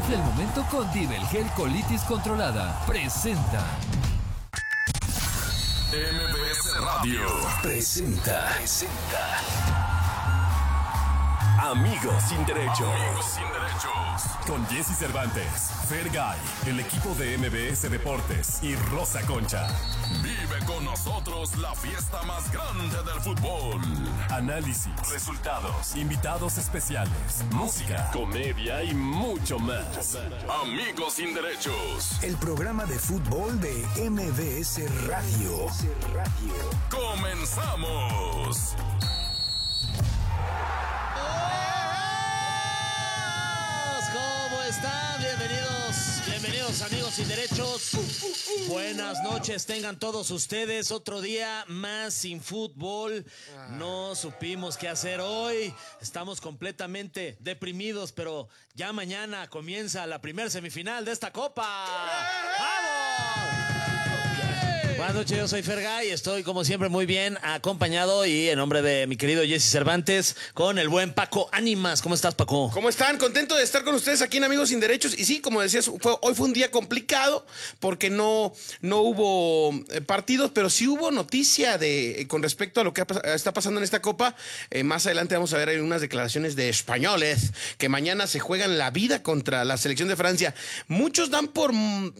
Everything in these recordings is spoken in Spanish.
Camufla el momento con Divel Gel Colitis Controlada. Presenta. MBS Radio presenta. Amigos sin derechos. Con Jesse Cervantes, Fergay, el equipo de MBS Deportes y Rosa Concha. Vive con nosotros la fiesta más grande del fútbol. Análisis, resultados, invitados especiales, música, comedia y mucho más. Amigos sin derechos. El programa de fútbol de MBS Radio. ¡Comenzamos! ¿Están? Bienvenidos amigos sin derechos. Buenas noches tengan todos ustedes. Otro día más sin fútbol. No supimos qué hacer hoy. Estamos completamente deprimidos, pero ya mañana comienza la primera semifinal de esta copa. ¡Vamos! Buenas noches, yo soy Fergay, estoy como siempre muy bien acompañado y en nombre de mi querido Jesse Cervantes con el buen Paco Ánimas. ¿Cómo estás, Paco? ¿Cómo están? Contento de estar con ustedes aquí en Amigos Sin Derechos. Y sí, como decías, hoy fue un día complicado porque no hubo partidos, pero sí hubo noticia con respecto a lo que está pasando en esta Copa. Más adelante vamos a ver unas declaraciones de españoles que mañana se juegan la vida contra la selección de Francia. Muchos dan por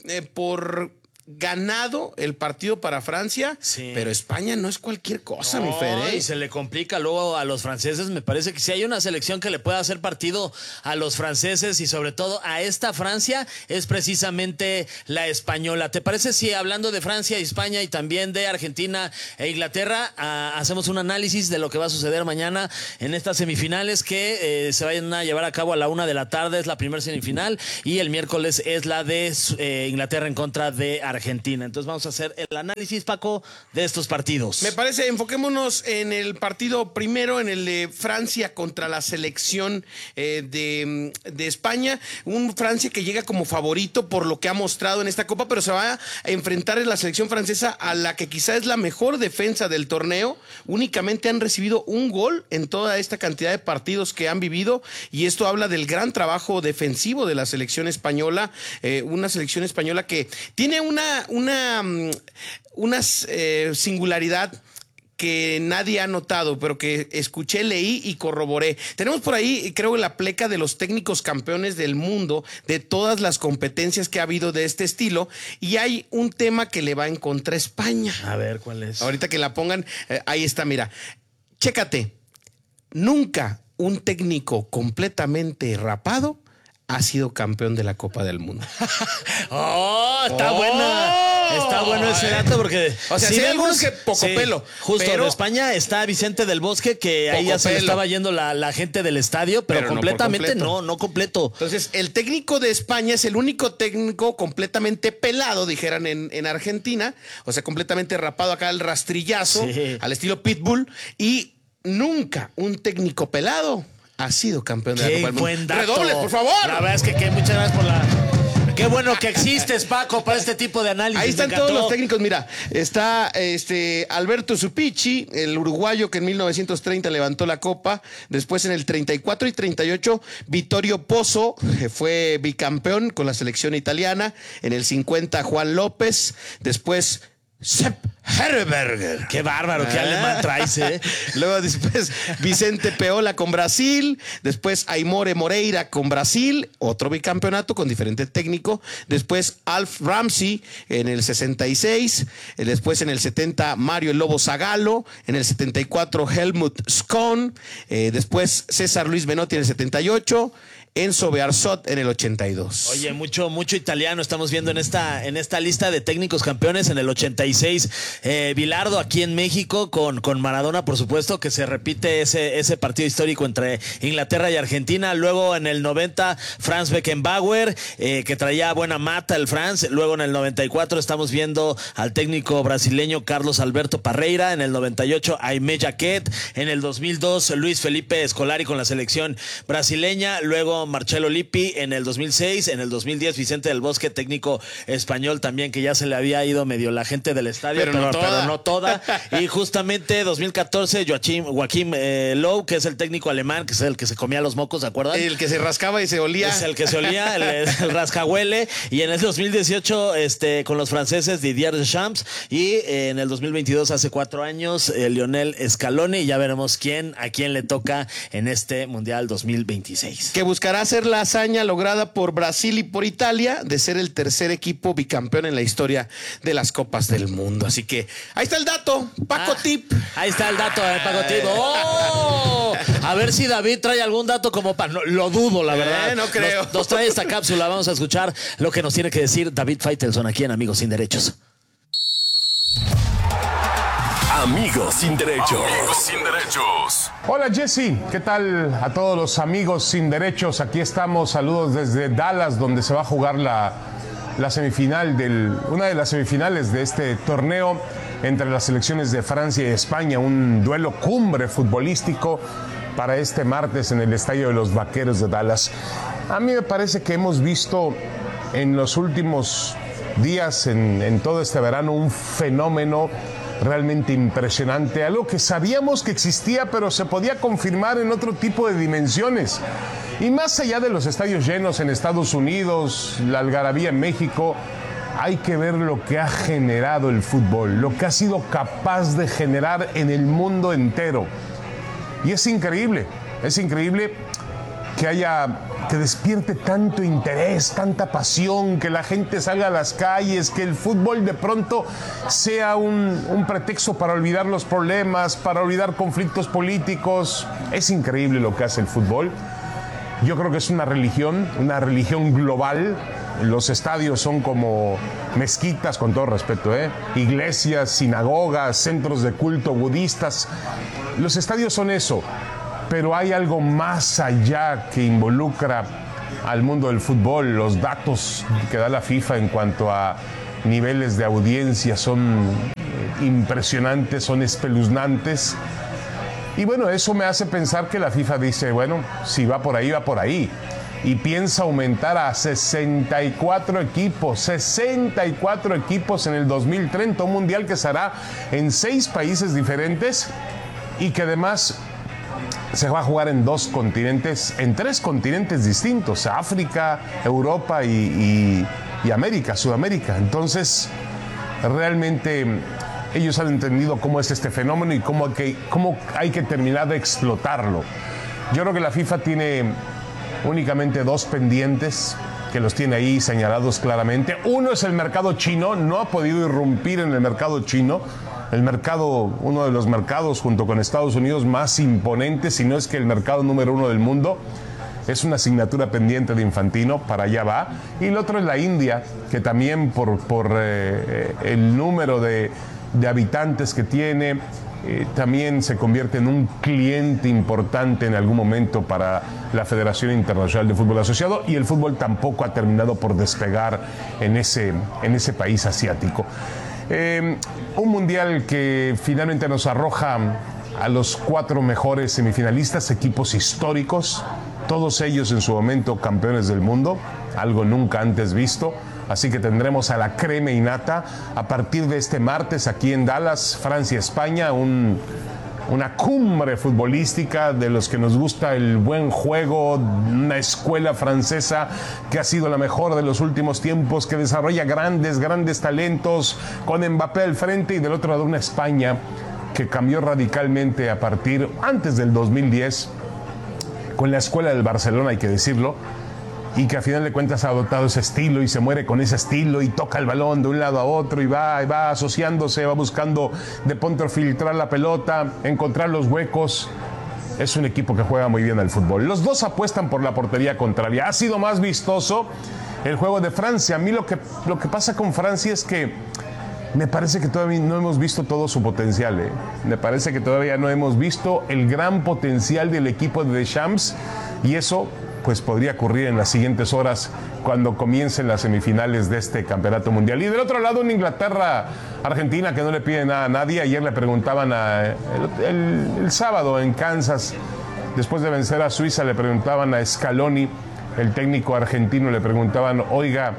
ganado el partido para Francia, sí, pero España no es cualquier cosa, mi Fer, Y se le complica luego a los franceses. Me parece que si hay una selección que le pueda hacer partido a los franceses y sobre todo a esta Francia, es precisamente la española. ¿Te parece si hablando de Francia y España y también de Argentina e Inglaterra, hacemos un análisis de lo que va a suceder mañana en estas semifinales que se vayan a llevar a cabo a la 1 de la tarde? Es la primera semifinal y el miércoles es la de Inglaterra en contra de Argentina. Entonces vamos a hacer el análisis, Paco, de estos partidos. Me parece, enfoquémonos en el partido primero, en el de Francia contra la selección de España. Un Francia que llega como favorito por lo que ha mostrado en esta Copa, pero se va a enfrentar en la selección francesa a la que quizá es la mejor defensa del torneo. Únicamente han recibido un gol en toda esta cantidad de partidos que han vivido, y esto habla del gran trabajo defensivo de la selección española. Una selección española que tiene una singularidad que nadie ha notado, pero que escuché, leí y corroboré. Tenemos por ahí, creo, la pleca de los técnicos campeones del mundo, de todas las competencias que ha habido de este estilo, y hay un tema que le va en contra a España. A ver, ¿cuál es? Ahorita que la pongan, ahí está, mira. Chécate. Nunca un técnico completamente rapado ha sido campeón de la Copa del Mundo. Está buena. Está bueno ese dato porque... O sea, si hay vemos, algunos que poco pelo. Justo, pero en España está Vicente del Bosque, que ahí ya se le estaba yendo la gente del estadio, pero completamente no completo. Entonces, el técnico de España es el único técnico completamente pelado, dijeran en Argentina. O sea, completamente rapado acá al rastrillazo, sí, al estilo Pitbull. Y nunca un técnico pelado ha sido campeón de la Copa del Mundo. Buen dato. Redoble, por favor. La verdad es que muchas gracias por la... Qué bueno que existes, Paco, para este tipo de análisis. Ahí están todos los técnicos. Mira, está Alberto Supichi, el uruguayo que en 1930 levantó la Copa. Después en el 34 y 38, Vittorio Pozzo fue bicampeón con la selección italiana. En el 50, Juan López. Después Sepp Herberger. Qué bárbaro, qué alemán traes, ¿eh? Luego después Vicente Peola con Brasil. Después Aimore Moreira con Brasil. Otro bicampeonato con diferente técnico. Después Alf Ramsey en el 66. Después en el 70 Mario el Lobo Zagallo. En el 74 Helmut Schön. Después César Luis Menotti en el 78. Enzo Bearzot en el 82. Oye, mucho italiano estamos viendo en esta lista de técnicos campeones. En el 86, Bilardo aquí en México con Maradona, por supuesto, que se repite ese partido histórico entre Inglaterra y Argentina. Luego en el 90, Franz Beckenbauer, que traía buena mata el Franz. Luego en el 94 estamos viendo al técnico brasileño Carlos Alberto Parreira. En el 98, Aimé Jacquet. En el 2002, Luis Felipe Scolari con la selección brasileña. Luego llegó Marcelo Lippi en el 2006, en el 2010 Vicente del Bosque, técnico español también, que ya se le había ido medio la gente del estadio, pero no toda. Y justamente 2014 Joachim Löw, que es el técnico alemán, que es el que se comía los mocos, ¿se acuerdan? El que se rascaba y se olía. Es el que se olía, el rascahuele. Y en el 2018 con los franceses Didier Deschamps, y en el 2022, hace 4 años, Lionel Scaloni, y ya veremos a quién le toca en este Mundial 2026. Que buscará hacer la hazaña lograda por Brasil y por Italia de ser el tercer equipo bicampeón en la historia de las Copas del Mundo. Así que ahí está el dato, Paco Tip. Ahí está el dato de Paco Tip. ¡Oh! A ver si David trae algún dato como para... No, lo dudo, la verdad. No creo. Nos trae esta cápsula. Vamos a escuchar lo que nos tiene que decir David Faitelson aquí en Amigos Sin Derechos. Amigos sin derechos. Amigos sin derechos. Hola Jesse, ¿qué tal a todos los amigos sin derechos? Aquí estamos, saludos desde Dallas, donde se va a jugar la semifinal una de las semifinales de este torneo entre las selecciones de Francia y España, un duelo cumbre futbolístico para este martes en el estadio de los Vaqueros de Dallas. A mí me parece que hemos visto en los últimos días, en todo este verano, un fenómeno realmente impresionante, algo que sabíamos que existía, pero se podía confirmar en otro tipo de dimensiones. Y más allá de los estadios llenos en Estados Unidos, la algarabía en México, hay que ver lo que ha generado el fútbol, lo que ha sido capaz de generar en el mundo entero. Y es increíble que despierte tanto interés, tanta pasión, que la gente salga a las calles, que el fútbol de pronto sea un pretexto para olvidar los problemas, para olvidar conflictos políticos. Es increíble lo que hace el fútbol. Yo creo que es una religión global. Los estadios son como mezquitas, con todo respeto, iglesias, sinagogas, centros de culto budistas. Los estadios son eso. Pero hay algo más allá que involucra al mundo del fútbol. Los datos que da la FIFA en cuanto a niveles de audiencia son impresionantes, son espeluznantes. Y bueno, eso me hace pensar que la FIFA dice, bueno, si va por ahí, va por ahí. Y piensa aumentar a 64 equipos en el 2030, un mundial que se hará en 6 países diferentes y que además se va a jugar en 3 continentes distintos, África, Europa y América, Sudamérica. Entonces, realmente ellos han entendido cómo es este fenómeno y cómo hay que terminar de explotarlo. Yo creo que la FIFA tiene únicamente 2 pendientes que los tiene ahí señalados claramente. Uno es el mercado chino, no ha podido irrumpir en el mercado chino. Uno de los mercados junto con Estados Unidos más imponentes, si no es que el mercado número 1 del mundo. Es una asignatura pendiente de Infantino, para allá va. Y el otro es la India, que también por el número de habitantes que tiene, también se convierte en un cliente importante en algún momento para la Federación Internacional de Fútbol Asociado, y el fútbol tampoco ha terminado por despegar en ese país asiático. Un mundial que finalmente nos arroja a los 4 mejores semifinalistas, equipos históricos, todos ellos en su momento campeones del mundo, algo nunca antes visto. Así que tendremos a la crema innata a partir de este martes aquí en Dallas, Francia-España, una cumbre futbolística de los que nos gusta el buen juego, una escuela francesa que ha sido la mejor de los últimos tiempos, que desarrolla grandes talentos, con Mbappé al frente, y del otro lado una España que cambió radicalmente antes del 2010, con la escuela del Barcelona, hay que decirlo, y que a final de cuentas ha adoptado ese estilo y se muere con ese estilo y toca el balón de un lado a otro y va asociándose, va buscando de pronto filtrar la pelota, encontrar los huecos. Es un equipo que juega muy bien al fútbol. Los dos apuestan por la portería contraria. Ha sido más vistoso el juego de Francia. A mí lo que pasa con Francia es que me parece que todavía no hemos visto todo su potencial. Me parece que todavía no hemos visto el gran potencial del equipo de Deschamps, y eso pues podría ocurrir en las siguientes horas cuando comiencen las semifinales de este campeonato mundial. Y del otro lado, una Inglaterra-Argentina que no le pide nada a nadie. Ayer le preguntaban el sábado en Kansas, después de vencer a Suiza, le preguntaban a Scaloni el técnico argentino le preguntaban, oiga,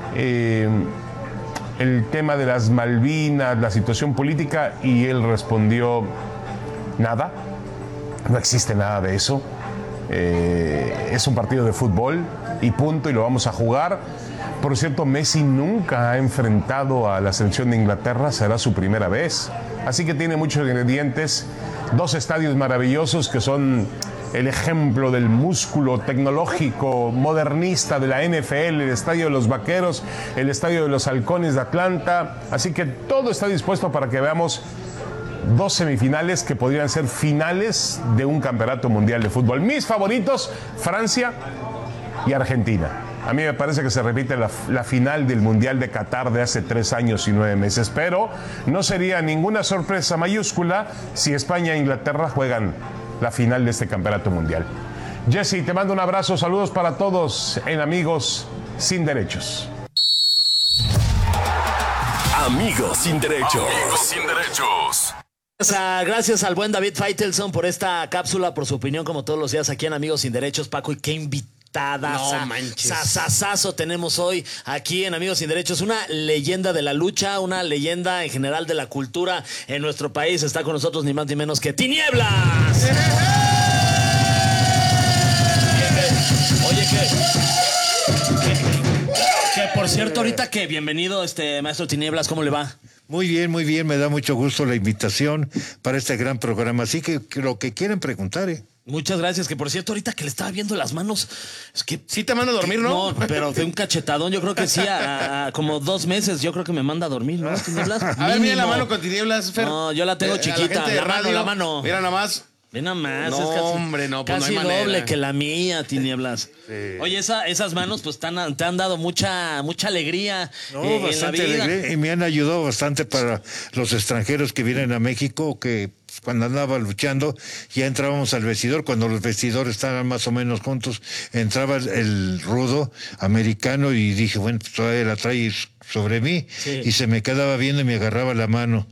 el tema de las Malvinas, la situación política, y él respondió, nada, no existe nada de eso. Es un partido de fútbol y punto, y lo vamos a jugar. Por cierto, Messi nunca ha enfrentado a la selección de Inglaterra, será su primera vez. Así que tiene muchos ingredientes, 2 estadios maravillosos que son el ejemplo del músculo tecnológico modernista de la NFL, el Estadio de los Vaqueros, el Estadio de los Halcones de Atlanta. Así que todo está dispuesto para que veamos 2 semifinales que podrían ser finales de un campeonato mundial de fútbol. Mis favoritos, Francia y Argentina. A mí me parece que se repite la final del Mundial de Qatar de hace 3 años y 9 meses, pero no sería ninguna sorpresa mayúscula si España e Inglaterra juegan la final de este campeonato mundial. Jesse, te mando un abrazo, saludos para todos en Amigos Sin Derechos. Amigos Sin Derechos. Amigos Sin Derechos. Gracias al buen David Faitelson por esta cápsula, por su opinión como todos los días aquí en Amigos Sin Derechos. Paco, y qué invitado. No manches. Sasasazo tenemos hoy aquí en Amigos Sin Derechos, una leyenda de la lucha, una leyenda en general de la cultura en nuestro país. Está con nosotros ni más ni menos que Tinieblas. Oye, que por cierto, ahorita que bienvenido, maestro Tinieblas, ¿cómo le va? Muy bien, me da mucho gusto la invitación para este gran programa, así que lo que quieren preguntar, Muchas gracias, que por cierto, ahorita que le estaba viendo las manos, es que... Sí te manda a dormir, ¿no? No, pero de un cachetadón, yo creo que sí, a como 2 meses, yo creo que me manda a dormir, ¿no? ¿Tinieblas? A ver, mira la mano con Tinieblas, Fer. No, yo la tengo chiquita, la mano. Mira nada más. Ve nada más. No, es casi, hombre, no, pues casi no hay manera. doble que la mía, Tinieblas. Sí. Oye, esas manos pues te han dado mucha alegría en bastante la vida. alegría, y me han ayudado bastante para los extranjeros que vienen a México, que cuando andaba luchando ya entrábamos al vestidor, cuando los vestidores estaban más o menos juntos, entraba el rudo americano y dije, bueno, pues todavía la trae sobre mí, Sí. y se me quedaba viendo y me agarraba la mano.